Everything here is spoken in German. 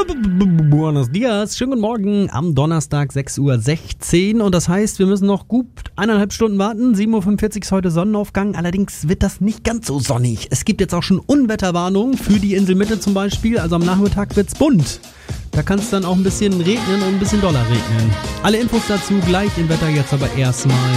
Buenos dias, schönen guten Morgen am Donnerstag 6:16 Uhr und das heißt, wir müssen noch gut 1,5 Stunden warten. 7:45 Uhr ist heute Sonnenaufgang, allerdings wird das nicht ganz so sonnig. Es gibt jetzt auch schon Unwetterwarnungen für die Inselmitte zum Beispiel, also am Nachmittag wird's bunt. Da kann es dann auch ein bisschen regnen und ein bisschen doller regnen. Alle Infos dazu gleich im Wetter, jetzt aber erstmal